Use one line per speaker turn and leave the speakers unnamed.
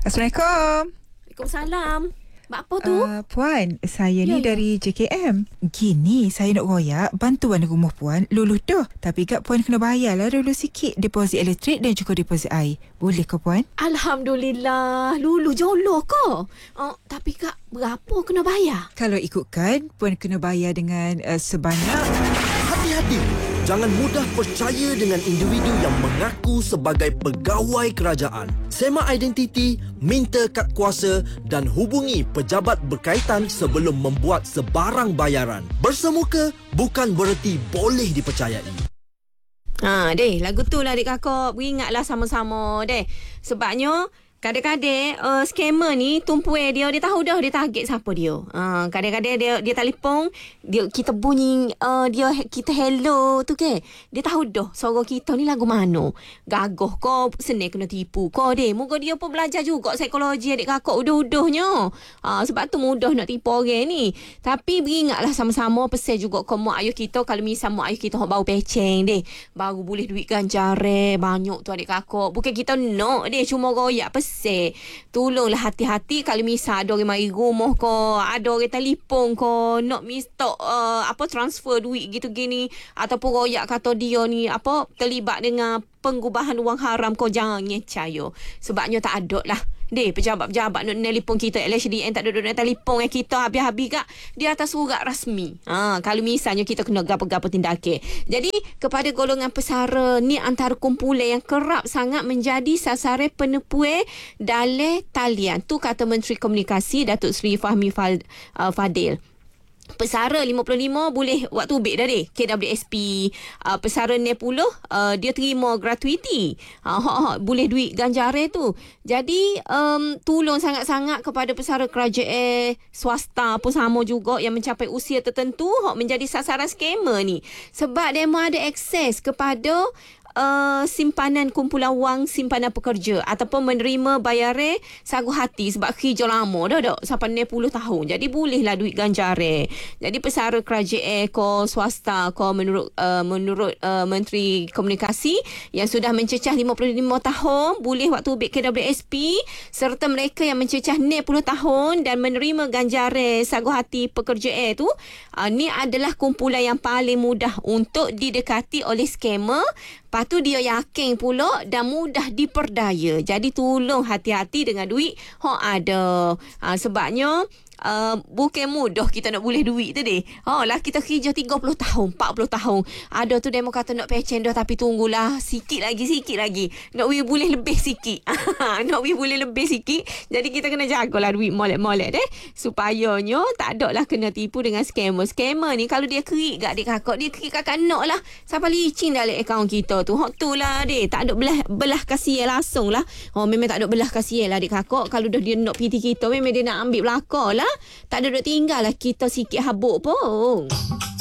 Assalamualaikum.
Waalaikumsalam. Mak apa tu?
Puan, saya ni dari JKM. Gini, saya nak royak bantuan rumah Puan luluh dah. Tapi kat Puan kena bayarlah dulu sikit deposit elektrik dan juga deposit air. Boleh ke Puan?
Alhamdulillah. Lulu jolo ke? Tapi Kak, berapa kena bayar?
Kalau ikutkan, Puan kena bayar dengan sebanyak...
Hati-hati, jangan mudah percaya dengan individu yang mengaku sebagai pegawai kerajaan. Semak identiti, minta kad kuasa dan hubungi pejabat berkaitan sebelum membuat sebarang bayaran. Bersemuka bukan bererti boleh dipercayai.
Deh, lagu tu lah adik kakak. Beringatlah sama-sama deh. Sebabnya kadang-kadang scammer ni tumpuan dia tahu dah dia target siapa dia. Kadang-kadang dia telefon, kita bunyi kita hello tu ke. Dia tahu dah suara kita ni lagu mana. Gagah ko, senang kena tipu ko deh. Moga dia pun belajar juga psikologi adik kakak udah-udahnya. Sebab tu mudah nak tipu orang ni. Tapi beringatlah sama-sama pesan juga ko mak ayah kita kalau misal mak ayah kita bau peceng deh. Baru boleh duit ganjare banyak tu adik kakak. Bukan kita nak deh cuma royak tolonglah hati-hati kalau misal ada orang mari rumah ko, ada orang telefon ko, nak minta transfer duit gitu gini ataupun royak kata dia ni terlibat dengan pengubahan wang haram ko, jangan percaya. Sebabnya tak ada lah. Pejabat-pejabat nak telefon kita, LHDN tak duduk nak telefon kita habis-habis kak di atas surat rasmi. Kalau misalnya kita kena gapo-gapo tindakan. Jadi kepada golongan pesara ni antara kumpulan yang kerap sangat menjadi sasaran penipuan dalam talian. Tu kata Menteri Komunikasi Datuk Seri Fahmi Fadil. Pesara 55 boleh waktu ubik dah deh. KWSP pesara 60 dia terima gratuiti. Boleh duit ganjare tu. Jadi tolong sangat-sangat kepada pesara kerajaan swasta pun sama juga yang mencapai usia tertentu menjadi sasaran scammer ni. Sebab dia mahu ada akses kepada simpanan kumpulan wang simpanan pekerja ataupun menerima bayaran sagu hati sebab kerja lama dah sampai 60 tahun. Jadi bolehlah duit ganjare. Jadi pesara kerajaan ko swasta ko menurut Menteri Komunikasi yang sudah mencecah 55 tahun boleh waktu ubik KWSP serta mereka yang mencecah 60 tahun dan menerima ganjare sagu hati pekerja tu ni adalah kumpulan yang paling mudah untuk didekati oleh scammer. Lepas tu dia yakin pula dan mudah diperdaya. Jadi tolong hati-hati dengan duit ada. Sebabnya bukan mudah kita nak boleh duit tu deh. Lah kita kerja 30 tahun, 40 tahun. Ada tu demo kata nak pecen dah tapi tunggulah sikit lagi. Nak boleh lebih sikit. Boleh lebih sikit. Jadi kita kena jagalah duit molek-molek deh. Supayanya tak ada lah kena tipu dengan scammer. Scammer ni kalau dia kerik kat adik kakak, dia kerik kakak nak lah. Sampai licin dalam akaun kita tu. Tu lah deh. Tak ada belah kasihan langsung lah. Memang tak ada belah kasihan lah adik kakak. Kalau dah dia nak PT kita, memang dia nak ambil belakang lah. Tak ada duk tinggal lah kita sikit habuk pun.